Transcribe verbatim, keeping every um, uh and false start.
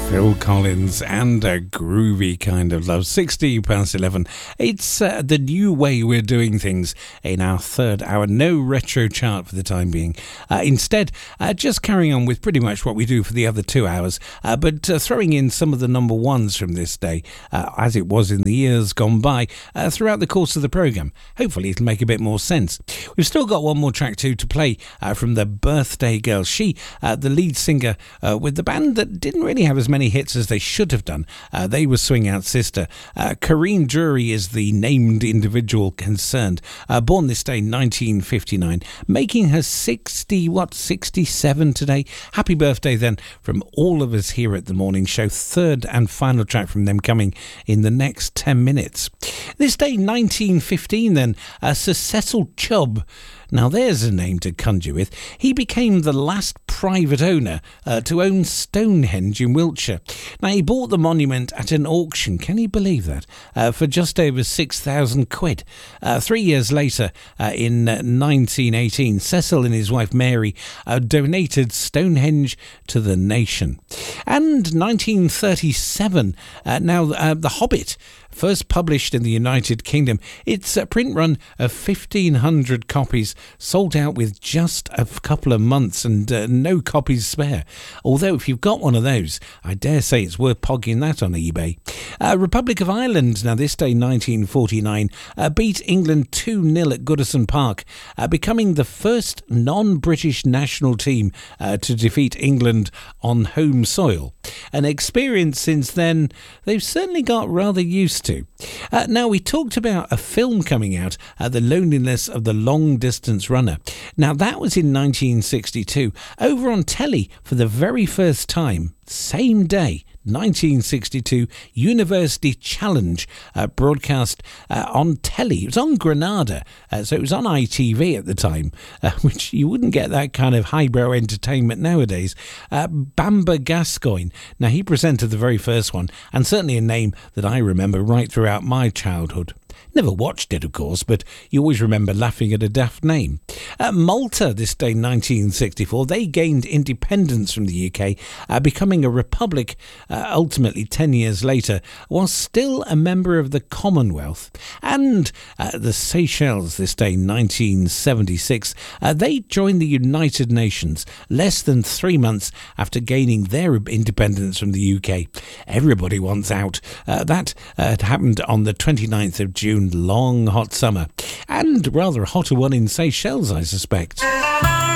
Phil Collins and a groovy kind of love. sixty past eleven. It's uh, the new way we're doing things in our third hour. No retro chart for the time being. Uh, instead, uh, just carrying on with pretty much what we do for the other two hours, uh, but uh, throwing in some of the number ones from this day, uh, as it was in the years gone by, uh, throughout the course of the programme. Hopefully it'll make a bit more sense. We've still got one more track too to play uh, from the Birthday Girls. She, uh, the lead singer uh, with the band that didn't really have as many hits as they should have done. Uh, they were Swing Out Sister. Uh, Corinne Drury is the named individual concerned. Uh, born this day, nineteen fifty-nine, making her sixty, what, sixty-seven today. Happy birthday then from all of us here at The Morning Show. Third and final track from them coming in the next ten minutes. This day, nineteen fifteen then, uh, Sir Cecil Chubb. Now there's a name to conjure with. He became the last private owner uh, to own Stonehenge in Wiltshire. Now he bought the monument at an auction, can you believe that, uh, for just over six thousand quid. Uh, three years later, uh, in uh, nineteen eighteen, Cecil and his wife Mary uh, donated Stonehenge to the nation. And nineteen thirty-seven, uh, now uh, The Hobbit, first published in the United Kingdom. It's a print run of fifteen hundred copies, sold out with just a couple of months and uh, no copies spare. Although if you've got one of those, I dare say it's worth pogging that on eBay. Uh, Republic of Ireland, now this day nineteen forty-nine, uh, beat England two nil at Goodison Park, uh, becoming the first non-British national team uh, to defeat England on home soil. An experience since then they've certainly got rather used to. Uh, now, we talked about a film coming out, uh, The Loneliness of the Long Distance Runner. Now, that was in nineteen sixty-two, over on telly for the very first time, same day, nineteen sixty-two, University Challenge uh, broadcast uh, on telly. It was on Granada, uh, so it was on I T V at the time, uh, which you wouldn't get that kind of highbrow entertainment nowadays. Uh, Bamber Gascoigne, now he presented the very first one, and certainly a name that I remember right throughout my childhood. Never watched it, of course, but you always remember laughing at a daft name. Uh, Malta, this day nineteen sixty-four, they gained independence from the U K, uh, becoming a republic uh, ultimately ten years later, while still a member of the Commonwealth. And uh, the Seychelles, this day nineteen seventy-six, uh, they joined the United Nations less than three months after gaining their independence from the U K. Everybody wants out. Uh, that uh, happened on the twenty-ninth of June. Long hot summer, and rather a hotter one in Seychelles, I suspect.